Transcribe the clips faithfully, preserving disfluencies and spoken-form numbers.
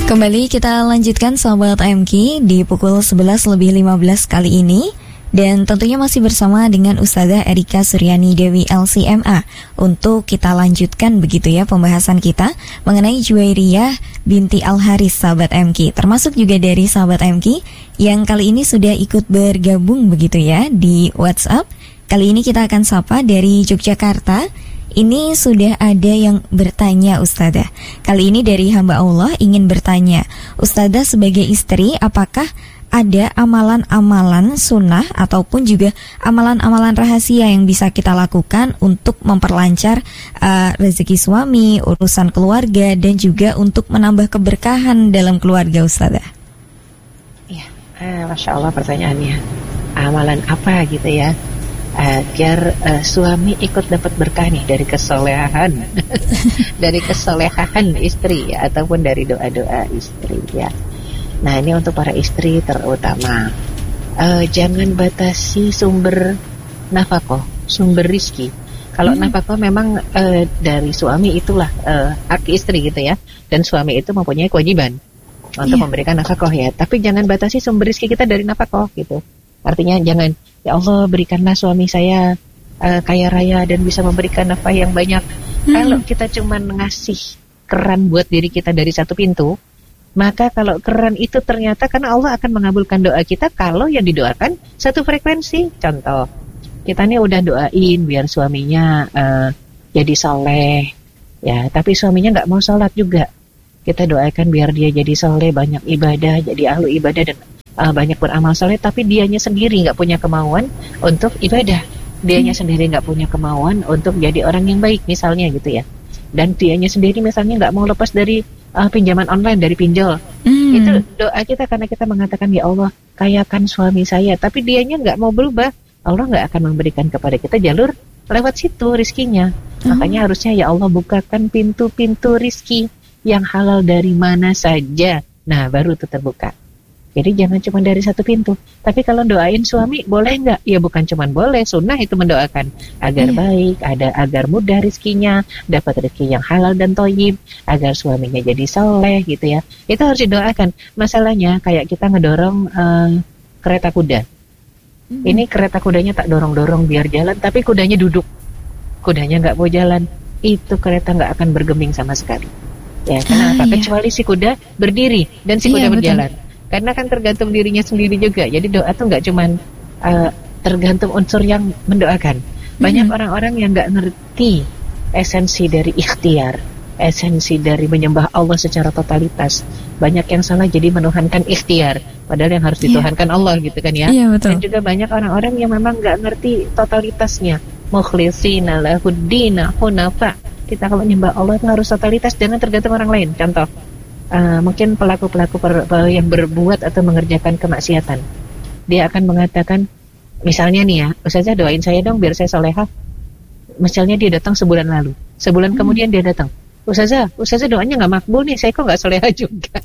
Kembali kita lanjutkan Sobat M K di pukul sebelas lebih lima belas kali ini. Dan tentunya masih bersama dengan Ustazah Erika Suryani Dewi L C M A untuk kita lanjutkan begitu ya pembahasan kita mengenai Juwairiyah binti Al-Haris sahabat M K. Termasuk juga dari sahabat M K yang kali ini sudah ikut bergabung begitu ya di WhatsApp. Kali ini kita akan sapa dari Yogyakarta. Ini sudah ada yang bertanya Ustazah. Kali ini dari hamba Allah ingin bertanya, Ustazah sebagai istri apakah ada amalan-amalan sunnah ataupun juga amalan-amalan rahasia yang bisa kita lakukan untuk memperlancar uh, rezeki suami, urusan keluarga, dan juga untuk menambah keberkahan dalam keluarga Ustazah? Ya, eh, Masya Allah pertanyaannya. Amalan apa gitu ya agar uh, suami ikut dapat berkah nih dari kesolehan dari kesolehan istri ya, ataupun dari doa-doa istri ya. Nah ini untuk para istri terutama, uh, jangan batasi sumber nafkah, sumber rizki. Kalau hmm. nafkah memang uh, dari suami itulah uh, hak istri gitu ya, dan suami itu mempunyai kewajiban untuk yeah. memberikan nafkah ya. Tapi jangan batasi sumber rizki kita dari nafkah gitu. Artinya jangan, ya Allah berikanlah suami saya uh, kaya raya dan bisa memberikan nafkah yang banyak. Hmm. Kalau kita cuma ngasih keran buat diri kita dari satu pintu, maka kalau keran itu ternyata karena Allah akan mengabulkan doa kita kalau yang didoakan satu frekuensi. Contoh, kita nih udah doain biar suaminya uh, jadi soleh, ya, tapi suaminya nggak mau sholat juga. Kita doakan biar dia jadi soleh, banyak ibadah, jadi ahlu ibadah dan uh, banyak beramal soleh. Tapi dianya sendiri nggak punya kemauan untuk ibadah, dianya hmm. sendiri nggak punya kemauan untuk jadi orang yang baik misalnya gitu ya. Dan dianya sendiri misalnya nggak mau lepas dari Uh, pinjaman online, dari pinjol. mm. Itu doa kita karena kita mengatakan, ya Allah kayakan suami saya, tapi dianya nggak mau berubah. Allah nggak akan memberikan kepada kita jalur lewat situ rizkinya. mm. Makanya harusnya ya Allah bukakan pintu-pintu rizki yang halal dari mana saja. Nah baru itu terbuka. Jadi jangan cuma dari satu pintu. Tapi kalau doain suami boleh nggak? Ya bukan cuma boleh, sunnah itu mendoakan agar yeah. baik, ada agar mudah rizkinya, dapat rezeki yang halal dan thayyib, agar suaminya jadi soleh gitu ya. Itu harus didoakan. Masalahnya kayak kita ngedorong uh, kereta kuda. Mm-hmm. Ini kereta kudanya tak dorong-dorong biar jalan, tapi kudanya duduk. Kudanya nggak mau jalan. Itu kereta nggak akan bergeming sama sekali. Ya kenapa? Ah, iya. Kecuali si kuda berdiri dan si kuda iya, berjalan. Betul. Karena kan tergantung dirinya sendiri juga. Jadi doa tuh nggak cuman uh, tergantung unsur yang mendoakan. Banyak mm-hmm. orang-orang yang nggak ngerti esensi dari ikhtiar, esensi dari menyembah Allah secara totalitas. Banyak yang salah jadi menuhankan ikhtiar, padahal yang harus dituhankan yeah. Allah gitu kan ya. Yeah, betul. Dan juga banyak orang-orang yang memang nggak ngerti totalitasnya. Mukhlishina lahuddina hunafa. Kita kalau menyembah Allah itu harus totalitas, jangan tergantung orang lain. Contoh. Uh, mungkin pelaku-pelaku per, per, yang berbuat atau mengerjakan kemaksiatan, dia akan mengatakan, misalnya nih ya, Ustazah doain saya dong biar saya solehah. Misalnya dia datang sebulan lalu, sebulan hmm. kemudian dia datang, Ustazah, Ustazah doanya nggak makbul nih, saya kok nggak solehah juga.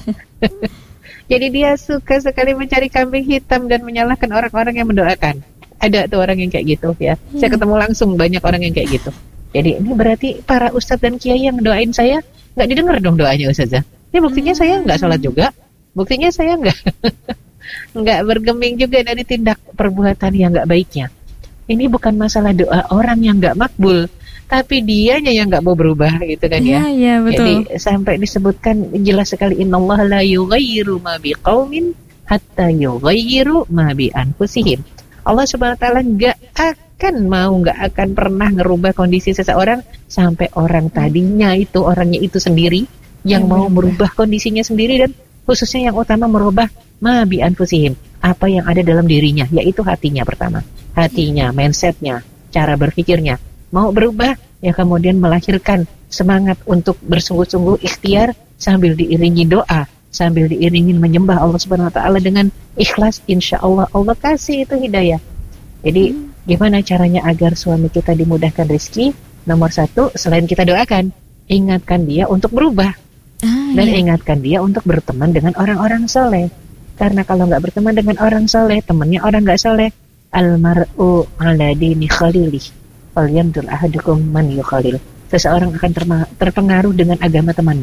Jadi dia suka sekali mencari kambing hitam dan menyalahkan orang-orang yang mendoakan. Ada tuh orang yang kayak gitu ya. Hmm. Saya ketemu langsung banyak orang yang kayak gitu. Jadi ini berarti para ustadz dan kiai yang doain saya nggak didengar dong doanya Ustazah. Ini buktinya hmm. saya nggak sholat juga, buktinya saya nggak nggak bergeming juga dari tindak perbuatan yang nggak baiknya. Ini bukan masalah doa orang yang nggak makbul, tapi dianya yang nggak mau berubah gitu kan ya. Ya, ya betul. Jadi sampai disebutkan jelas sekali, innallaha la yughayyiru ma biqaumin hatta yughayyiru ma bi anfusihim. Allah Subhanahu wa taala nggak akan mau, nggak akan pernah ngerubah kondisi seseorang sampai orang tadinya itu, orangnya itu sendiri yang ya, mau merubah kondisinya sendiri, dan khususnya yang utama merubah ma bi anfusihim, apa yang ada dalam dirinya, yaitu hatinya pertama. Hatinya, mindsetnya, cara berpikirnya mau berubah, ya kemudian melahirkan semangat untuk bersungguh-sungguh ikhtiar sambil diiringi doa, sambil diiringi menyembah Allah Subhanahu wa taala dengan ikhlas. Insya Allah Allah kasih itu hidayah. Jadi hmm. gimana caranya agar suami kita dimudahkan rezeki? Nomor satu, selain kita doakan, ingatkan dia untuk berubah. ah, dan iya. ingatkan dia untuk berteman dengan orang-orang soleh. Karena kalau nggak berteman dengan orang soleh, temannya orang nggak soleh. Almar'u ala dini khalilih, falyanzur ahadukum man yukhalil. Seseorang akan terpengaruh dengan agama temannya.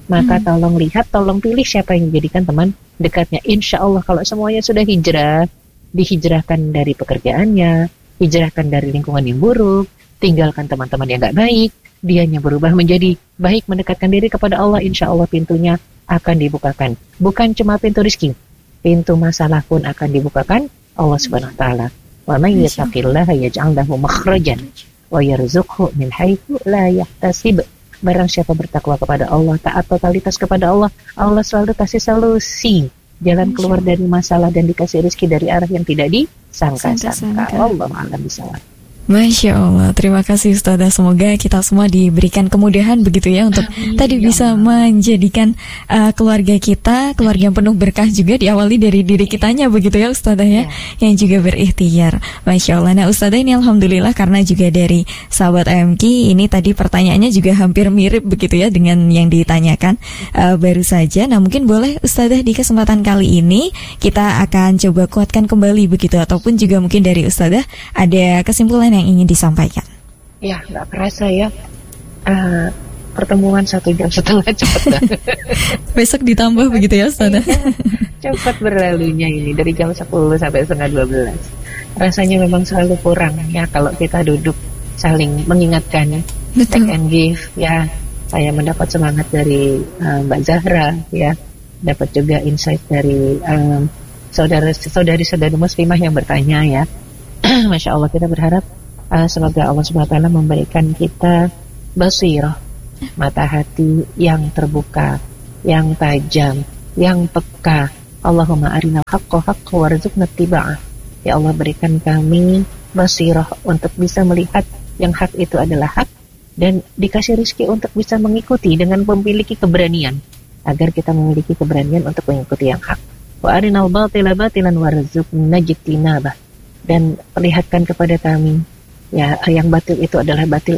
Maka Hmm. tolong lihat, tolong pilih siapa yang menjadikan teman dekatnya. Insya Allah kalau semuanya sudah hijrah, dihijrahkan dari pekerjaannya, hijrahkan dari lingkungan yang buruk, tinggalkan teman-teman yang gak baik, dianya berubah menjadi baik, mendekatkan diri kepada Allah, insya Allah pintunya akan dibukakan. Bukan cuma pintu rezeki, pintu masalah pun akan dibukakan Allah Subhanahu wa taala. Wa may yattaqillaha yaj'al lahu makhrajan wa yarzuqhu min haitsu la yahtasib. Barang siapa bertakwa kepada Allah, taat totalitas kepada Allah, Allah selalu kasih solusi, jalan keluar dari masalah, dan dikasih rezeki dari arah yang tidak disangka-sangka. Sangka-sangka. Allah a'lam bishawab. Masya Allah, terima kasih Ustazah. Semoga kita semua diberikan kemudahan begitu ya untuk Amin, tadi ya bisa Allah. menjadikan uh, keluarga kita keluarga yang penuh berkah juga, diawali dari diri kitanya begitu ya Ustazah ya, Ya. yang juga berikhtiar. Masya Allah. Nah Ustazah, ini Alhamdulillah karena juga dari sahabat A M K ini tadi pertanyaannya juga hampir mirip begitu ya dengan yang ditanyakan uh, baru saja. Nah mungkin boleh Ustazah di kesempatan kali ini kita akan coba kuatkan kembali begitu, ataupun juga mungkin dari Ustazah ada kesimpulan yang ingin disampaikan. Ya, nggak kerasa ya. Uh, pertemuan satu jam setengah cepat banget. Besok ditambah begitu ya Ustazah. Cepat berlalunya ini dari jam sepuluh sampai setengah dua belas. Rasanya memang selalu kurang ya kalau kita duduk saling mengingatkan, take Betul. and give ya. Saya mendapat semangat dari uh, Mbak Zahra ya, dapat juga insight dari um, saudara saudari-saudari muslimah yang bertanya ya. Masya Allah, kita berharap uh, semoga Allah subhanahu wa taala memberikan kita basirah, mata hati yang terbuka, yang tajam, yang peka. Allahumma arinal haqqa haqqa warzuqna ittiba'ah. Ya Allah, berikan kami basirah untuk bisa melihat yang hak itu adalah hak, dan dikasih rezeki untuk bisa mengikuti dengan memiliki keberanian, agar kita memiliki keberanian untuk mengikuti yang hak. Wa arinal batila batilan warzuqna ijtinabah. Dan perlihatkan kepada kami ya yang batil itu adalah batil